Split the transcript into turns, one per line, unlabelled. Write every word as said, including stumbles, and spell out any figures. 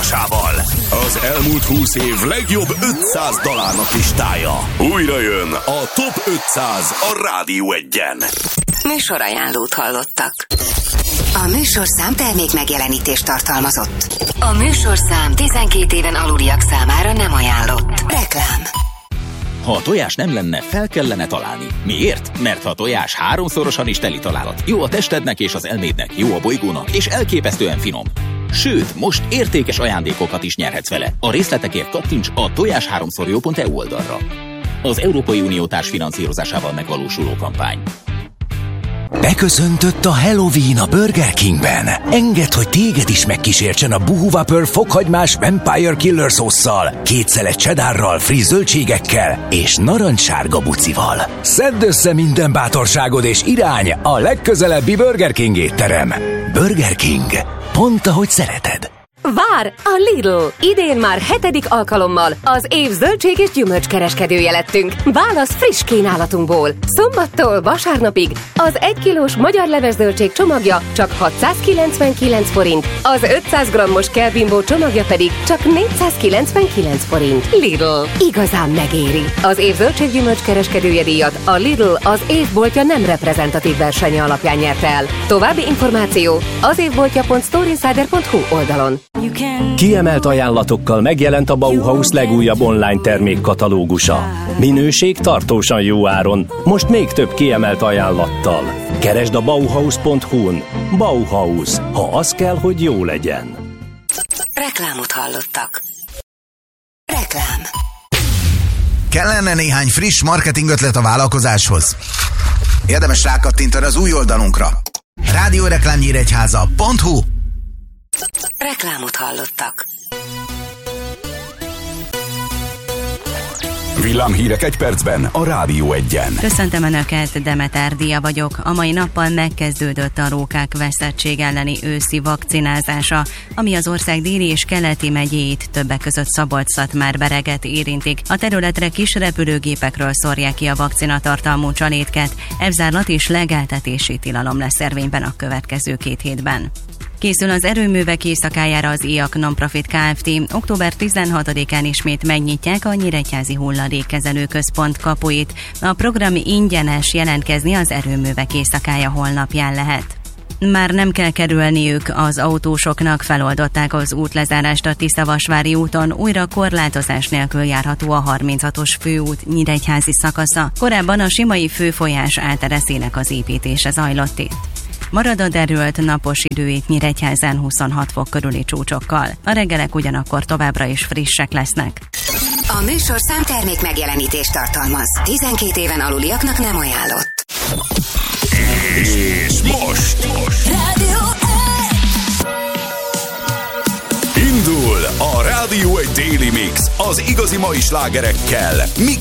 párosával. Az elmúlt húsz év legjobb ötszáz dalárnak listája. Újra jön a Top ötszáz a Rádió Egyen.
Műsorajánlót hallottak. A műsorszám termék megjelenítést tartalmazott. A műsorszám tizenkét éven aluliak számára nem ajánlott. Reklám.
Ha a tojás nem lenne, fel kellene találni. Miért? Mert ha a tojás háromszorosan is teli találat. Jó a testednek és az elmédnek, jó a bolygónak, és elképesztően finom. Sőt, most értékes ajándékokat is nyerhetsz vele. A részletekért kattints a tojás háromszor jó pont e u oldalra. Az Európai Unió társfinanszírozásával megvalósuló kampány.
Beköszöntött a Halloween a Burger Kingben. Engedd, hogy téged is megkísértsen a Boo Whopper fokhagymás Vampire Killer szósszal, két szelet cheddarral, friss zöldségekkel és narancssárga bucival. Szedd össze minden bátorságod és irány a legközelebbi Burger King étterem. Burger King. Pont ahogy szereted.
Vár a Lidl! Idén már hetedik alkalommal az év zöldség és gyümölcskereskedője lettünk. Válasz friss kínálatunkból. Szombattól vasárnapig az egy kilós magyar leves csomagja csak hatszázkilencvenkilenc forint, az ötszáz grammos Kelbimbó csomagja pedig csak négyszázkilencvenkilenc forint. Lidl. Igazán megéri. Az év zöldség gyümölcskereskedője díjat a Lidl az évboltja nem reprezentatív versenye alapján nyerte el. További információ az évboltja pont storeinsider pont hu oldalon.
Kiemelt ajánlatokkal megjelent a Bauhaus legújabb online termékkatalógusa. Minőség tartósan jó áron, most még több kiemelt ajánlattal. Keresd a bauhaus pont hu-n. Bauhaus, ha az kell, hogy jó legyen.
Reklámot hallottak. Reklám.
Kellene néhány friss marketing ötlet a vállalkozáshoz? Érdemes rákattintani az új oldalunkra. rádióreklámnyíregyháza pont hu.
Reklámot hallottak.
Villámhírek egy percben a Rádió Egyen.
Köszöntöm Önöket, Demeter Dia vagyok. A mai nappal megkezdődött a rókák veszettség elleni őszi vakcinázása, ami az ország déli és keleti megyéit, többek között Szabolcs-Szatmár-Bereget érintik. A területre kis repülőgépekről szórják ki a vakcinatartalmú csalétket, evzárlat és legeltetési tilalom lesz érvényben a következő két hétben. Készül az erőművek éjszakájára az i á ká Nonprofit Kft. október tizenhatodikán ismét megnyitják a Nyíregyházi Hulladékkezelő Központ kapuit. A program ingyenes, jelentkezni az erőművek éjszakája honlapján lehet. Már nem kell kerülniük az autósoknak, feloldották az útlezárást a Tiszavasvári úton, újra korlátozás nélkül járható a harminchatos főút nyíregyházi szakasza. Korábban a Simai főfolyás áltereszének az építése zajlott itt. Marad a derült napos idő itt Nyíregyházán huszonhat fok körüli csúcsokkal. A reggelek ugyanakkor továbbra is frissek lesznek.
A műsorszám termék megjelenítést tartalmaz. tizenkét éven aluliaknak nem ajánlott.
És most, most.
Rádió
Indul a Rádió egy Daily Mix az igazi mai slágerekkel. Mi